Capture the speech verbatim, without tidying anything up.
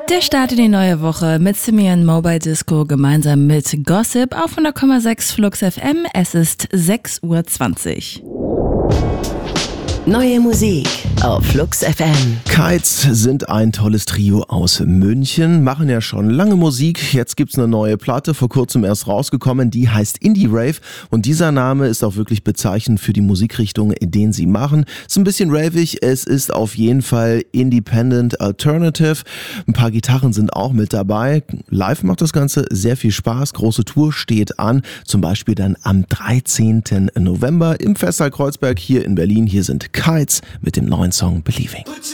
Der Start in die neue Woche mit Simeon Mobile Disco gemeinsam mit Gossip auf hundert Komma sechs Flux F M. Es ist sechs Uhr zwanzig. Neue Musik auf Flux F M. Kites sind ein tolles Trio aus München, machen ja schon lange Musik. Jetzt gibt's eine neue Platte, vor kurzem erst rausgekommen, die heißt Indie Rave. Und dieser Name ist auch wirklich bezeichnend für die Musikrichtung, den sie machen. Ist ein bisschen ravig, es ist auf jeden Fall Independent Alternative. Ein paar Gitarren sind auch mit dabei. Live macht das Ganze sehr viel Spaß. Große Tour steht an, zum Beispiel dann am dreizehnten November im Festsaal Kreuzberg hier in Berlin. Hier sind Kites mit dem neuen Song Believing.